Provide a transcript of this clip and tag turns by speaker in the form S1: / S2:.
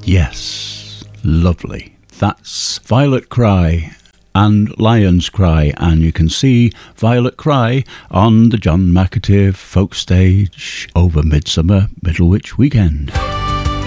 S1: Yes, lovely. That's Violet Cry and Lion's Cry, and you can see Violet Cry on the John McAteer Folk Stage over Midsummer Middlewich weekend.